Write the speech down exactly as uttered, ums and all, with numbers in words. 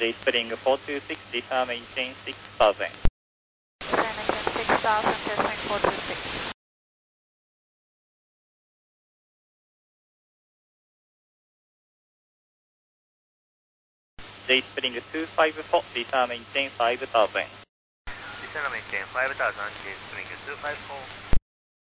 J Spring four two six, descend maintain six thousand. Descend maintain six thousand, testing four two six. J Spring two five four, descend maintain five thousand. Descend maintain five thousand, J Spring two five four.